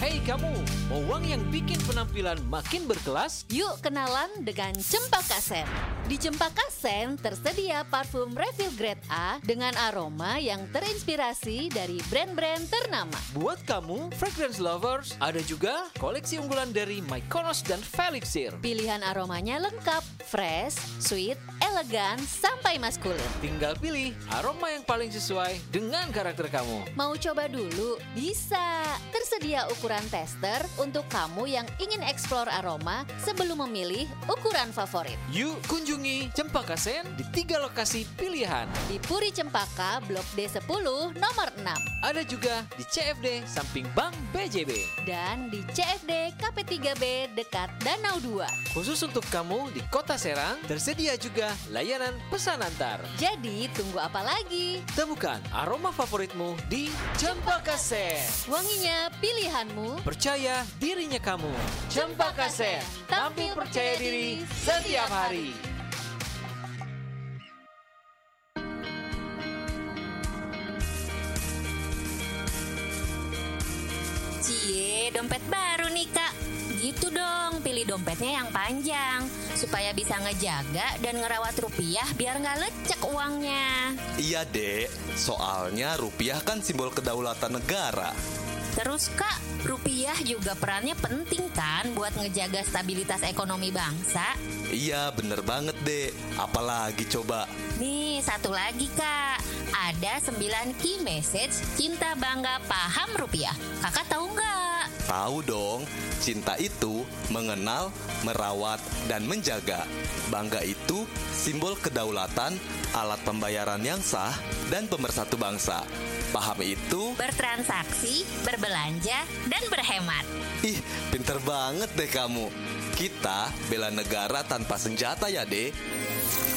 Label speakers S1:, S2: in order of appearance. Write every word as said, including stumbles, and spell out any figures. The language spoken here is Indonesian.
S1: Hei kamu, mau wangi yang bikin penampilan makin berkelas?
S2: Yuk kenalan dengan Cempaka Sen. Di Cempaka Sen tersedia parfum refill grade A dengan aroma yang terinspirasi dari brand-brand ternama.
S1: Buat kamu, fragrance lovers, ada juga koleksi unggulan dari Mykonos dan Felixir.
S2: Pilihan aromanya lengkap, fresh, sweet, elegan, sampai maskulin.
S1: Tinggal pilih aroma yang paling sesuai dengan karakter kamu.
S2: Mau coba dulu? Bisa. Tersedia ukuran tester untuk kamu yang ingin eksplor aroma sebelum memilih ukuran favorit.
S1: Yuk kunjungi Cempaka Sen di tiga lokasi pilihan.
S2: Di Puri Cempaka, Blok D sepuluh, nomor enam.
S1: Ada juga di C F D samping Bank B J B.
S2: Dan di C F D K P tiga B dekat Danau dua.
S1: Khusus untuk kamu di Kota Serang, tersedia juga layanan pesan antar.
S2: Jadi tunggu apa lagi?
S1: Temukan aroma favoritmu di Cempaka Sen.
S2: Wanginya pilihanmu.
S1: Percaya dirinya kamu. Cempaka Sen, tampil percaya diri setiap hari.
S3: Cie, dompet baru nih kak. Gitu dong, pilih dompetnya yang panjang supaya bisa ngejaga dan ngerawat rupiah biar nggak lecek uangnya.
S4: Iya dek, soalnya rupiah kan simbol kedaulatan negara.
S3: Terus kak, rupiah juga perannya penting kan buat ngejaga stabilitas ekonomi bangsa.
S4: Iya bener banget dek, apalagi coba.
S3: Nih satu lagi kak, ada sembilan key message cinta bangga paham rupiah. Kakak tahu nggak?
S4: Tahu dong, cinta itu mengenal, merawat, dan menjaga. Bangga itu simbol kedaulatan, alat pembayaran yang sah, dan pemersatu bangsa. Paham itu
S3: Bertransaksi, berbelanja, dan berhemat.
S4: Ih, pinter banget deh kamu. Kita bela negara tanpa senjata ya dek.